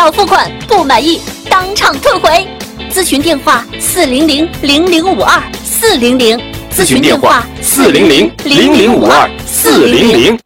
少付款不满意当场退回。咨询电话400-0052，400。 咨询电话400-0052，400。